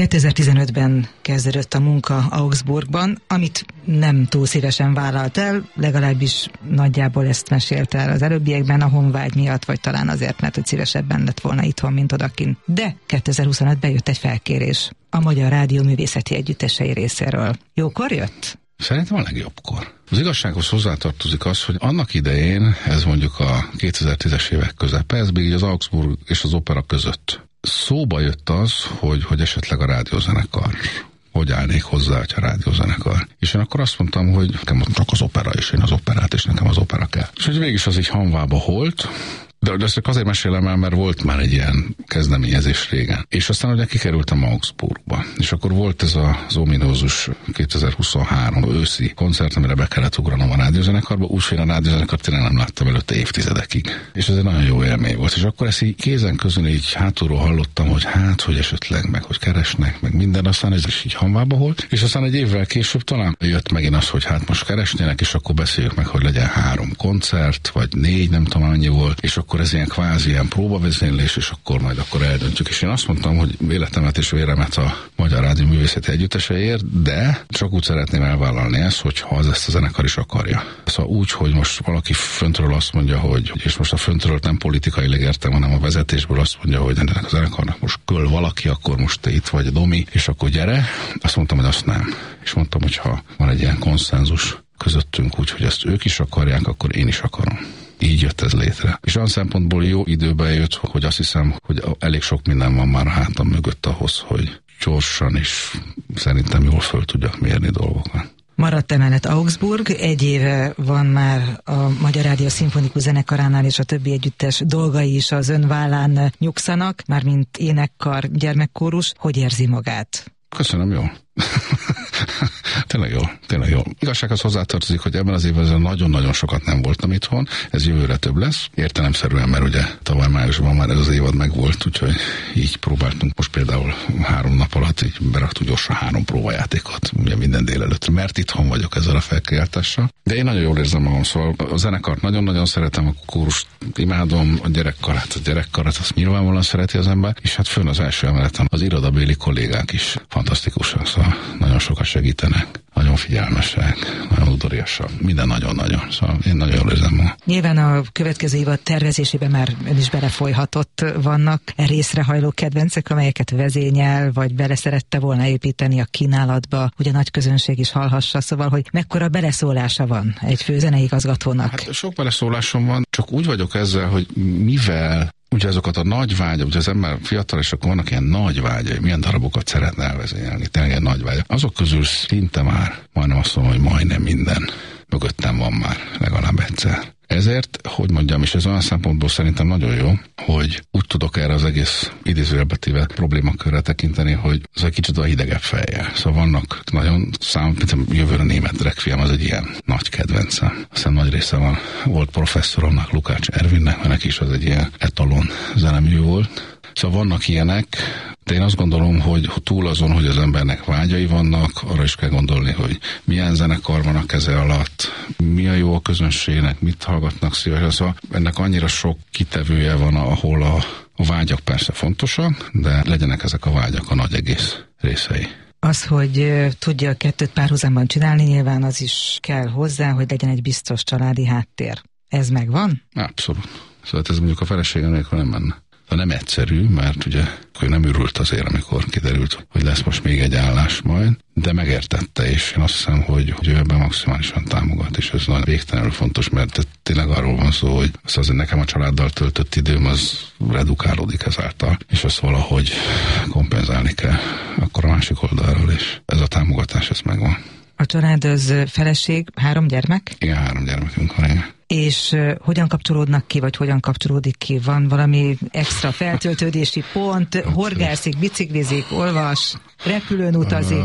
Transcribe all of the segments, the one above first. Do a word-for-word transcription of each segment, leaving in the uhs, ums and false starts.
kétezer-tizenötben kezdődött a munka Augsburgban, amit nem túl szívesen vállalt el, legalábbis nagyjából ezt mesélte el az előbbiekben a honvágy miatt, vagy talán azért, mert hogy szívesebben lett volna itthon, mint odakint. De kétezer-huszonötben jött egy felkérés a Magyar Rádió Művészeti Együttesei részéről. Jókor jött? Szerintem a legjobbkor. Az igazsághoz hozzátartozik az, hogy annak idején, ez mondjuk a kétezer-tízes évek közepe, ez még az Augsburg és az opera között. Szóba jött az, hogy, hogy esetleg a rádiózenekar, hogy állnék hozzá, hogy a rádiózenekar. És én akkor azt mondtam, hogy nekem csak az opera, és én az operát, és nekem az opera kell. És hogy végig az így hanvába holt, de, de ezt azért mesélem el, mert volt már egy ilyen kezdeményezés régen. És aztán ugye kikerültem Augsburgba. És akkor volt ez az ominózus kétezer-huszonhárom őszi koncert, amire be kellett ugranom a rádiózenekarba, úgyhogy a rádiózenekart tényleg nem láttam előtte évtizedekig. És ez egy nagyon jó élmény volt. És akkor ezt így kézen közül így hátulról hallottam, hogy hát, hogy esetleg, meg hogy keresnek, meg minden, aztán ez is így hanvába volt. És aztán egy évvel később talán jött megint az, hogy hát most keresnének, és akkor beszéljük meg, hogy legyen három koncert, vagy négy, nem tudom annyi volt, és akkor ez ilyen kvázi ilyen próbavezénylés, és akkor majd akkor eldöntjük. És én azt mondtam, hogy életemet és véremet a Magyar Rádió Művészeti Együtteseért, de csak úgy szeretném elvállalni ezt, hogyha az ezt a zenekar is akarja. Szóval úgy, hogy most valaki föntről azt mondja, hogy, és most a föntről nem politikailag értem, hanem a vezetésből azt mondja, hogy ennek a zenekarnak most köl valaki, akkor most te itt vagy, Domi, és akkor gyere. Azt mondtam, hogy azt nem. És mondtam, hogy ha van egy ilyen konszenzus közöttünk úgy, hogy ezt ők is akarják, akkor én is akarom. Így jött ez létre. És olyan szempontból jó időben jött, hogy azt hiszem, hogy elég sok minden van már a hátam mögött ahhoz, hogy gyorsan és szerintem jól föl tudjak mérni dolgokat. Maradt emellett Augsburg, egy éve van már a Magyar Rádió Szimfonikus Zenekaránál, és a többi együttes dolgai is az ön vállán nyugszanak, mármint énekkar, gyermekkórus. Hogy érzi magát? Köszönöm, jól. Tényleg jó, tényleg jó. Igazsághoz hozzátartozik, hogy ebben az évben nagyon-nagyon sokat nem voltam itthon, ez jövőre több lesz. Értelemszerűen, mert ugye tavaly májusban már ez az évad megvolt, úgyhogy így próbáltunk most például három nap alatt, így beraktuk gyorsan három próbajátékot, ugye minden délelőtt, mert itthon vagyok ezzel a felkiáltással. De én nagyon jól érzem magam, szóval a zenekart nagyon-nagyon szeretem, a kórust imádom, a gyerekkarát, a gyerekkarát azt nyilvánvalóan szereti az ember, és hát fönn az első emeleten az irodabéli kollégák is fantasztikusak, szóval nagyon sokat segítenek, nagyon figyelmesek, nagyon udvariasak, minden nagyon-nagyon, szóval én nagyon jól érzem magam. Nyilván a következő évad tervezésében már ön is belefolyhatott, vannak részrehajló kedvencek, amelyeket vezényel, vagy bele szerette volna építeni a kínálatba, hogy a nagy közönség is hallhassa, szóval, hogy mekkora beleszólása van egy főzeneigazgatónak? Hát sok beleszólásom van, csak úgy vagyok ezzel, hogy mivel ugye azokat a nagy vágyak, ugye az ember fiatal, és akkor vannak ilyen nagy vágyai, milyen darabokat szeretne elvezényelni, tényleg ilyen nagy vágyak. Azok közül szinte már, majdnem azt mondom, hogy majdnem minden mögöttem van már legalább egyszer. Ezért, hogy mondjam, és ez olyan szempontból szerintem nagyon jó, hogy úgy tudok erre az egész idézőjelbetéve problémakörre tekinteni, hogy ez egy kicsit a hidegebb fejjel. Szóval vannak nagyon szám, mint jövőre német drekfilm, az egy ilyen nagy kedvencem. Aztán nagy része van, volt professzoromnak, Lukács Ervinnek, mert neki is az egy ilyen etalon zenemű volt. Szóval vannak ilyenek, de én azt gondolom, hogy túl azon, hogy az embernek vágyai vannak, arra is kell gondolni, hogy milyen zenekar van a keze alatt, mi a jó a közönségnek, mit hallgatnak szívesen. Szóval ennek annyira sok kitevője van, ahol a, a vágyak persze fontosak, de legyenek ezek a vágyak a nagy egész részei. Az, hogy tudja a kettőt párhuzamban csinálni, nyilván az is kell hozzá, hogy legyen egy biztos családi háttér. Ez megvan? Abszolút. Szóval ez mondjuk a felesége nélkül nem menne. De nem egyszerű, mert ugye ő nem örült azért, amikor kiderült, hogy lesz most még egy állás majd, de megértette, és én azt hiszem, hogy, hogy ő ebben maximálisan támogat, és ez nagyon végtelenül fontos, mert tényleg arról van szó, hogy az azért nekem a családdal töltött időm az redukálódik ezáltal, és azt valahogy kompenzálni kell akkor a másik oldalról, és ez a támogatás, ez megvan. A család az feleség, három gyermek? Igen, három gyermekünk van, igen. És uh, hogyan kapcsolódnak ki, vagy hogyan kapcsolódik ki? Van valami extra feltöltődési pont, horgászik, biciklizik, olvas, repülőn utazik?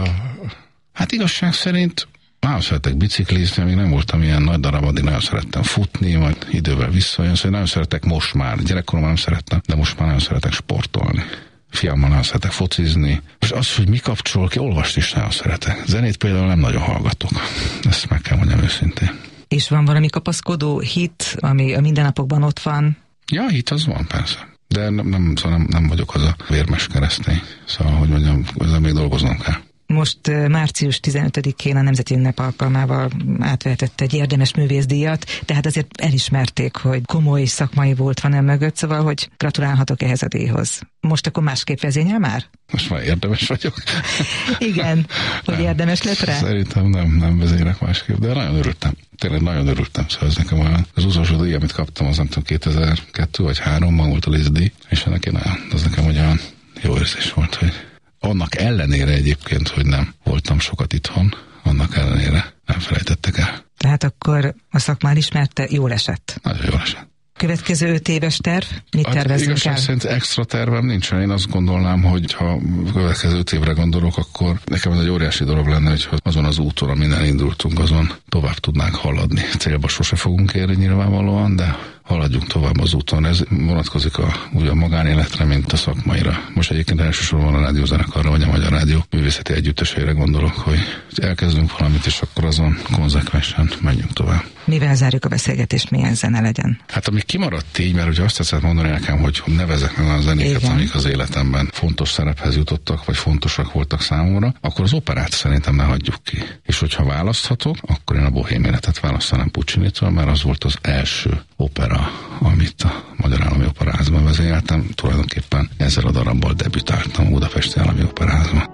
Hát igazság szerint nagyon szeretek biciklizni, még nem voltam ilyen nagy darab, addig nagyon szerettem futni, majd idővel visszajön, szóval nagyon szeretek most már, gyerekkoromban nem szerettem, de most már nagyon szeretek sportolni. Fiammal nagyon szeretek focizni, és az, hogy mi kapcsol ki, olvasni is nagyon szeretek. Zenét például nem nagyon hallgatok, ezt meg kell mondjam őszintén. És van valami kapaszkodó hit, ami a mindennapokban ott van? Ja, hit az van persze. De nem, nem, szóval nem, nem vagyok az a vérmes keresztény. Szóval, hogy mondjam, ezzel még dolgoznom kell. Most március tizenötödikén a Nemzeti Ünnep alkalmával átvehetett egy érdemes művészdíjat, tehát azért elismerték, hogy komoly szakmai volt van el mögött, szóval, hogy gratulálhatok ehhez a díjhoz. Most akkor másképp vezényel már? Most már érdemes vagyok. Igen, hogy nem, érdemes lett rá? Szerintem nem, nem vezénylek másképp, de nagyon örültem. Tényleg nagyon örültem, szóval ez nekem olyan. Az utolsó díj, amit kaptam, az nem tudom, kétezer-kettő vagy három volt a Liszt díj, és ennek én, az nekem olyan jó érzés volt, hogy annak ellenére egyébként, hogy nem voltam sokat itthon, annak ellenére nem felejtettek el. Tehát akkor a szakmán ismerte, jól esett. Nagyon jól esett. Következő öt éves terv? Mit hát tervezünk igazság el? szerint extra tervem nincsen. Én azt gondolnám, hogy ha következő öt évre gondolok, akkor nekem ez egy óriási dolog lenne, hogy azon az úton, amin elindultunk, azon tovább tudnánk haladni. Célba sose fogunk érni nyilvánvalóan, de haladjunk tovább az úton. Ez vonatkozik a, úgy a magánéletre, mint a szakmaira. Most egyébként elsősorban a rádiózenekarra, vagy a Magyar Rádió művészeti együtteseire gondolok, hogy elkezdünk valamit, és akkor azon konzekvensen menjünk tovább. Mivel zárjuk a beszélgetést, milyen zene legyen? Hát ami kimaradt így, mert ugye azt tetszett mondani nekem, hogy nevezek meg olyan zenéket, igen, amik az életemben fontos szerephez jutottak, vagy fontosak voltak számomra, akkor az operát szerintem ne hagyjuk ki. És hogyha választhatok, akkor én a Bohém életet választanám Puccinitől, mert az volt az első opera, amit a Magyar Állami Operaházban vezényeltem. Tulajdonképpen ezzel a darabbal debütáltam a Budapesti Állami Operaházban.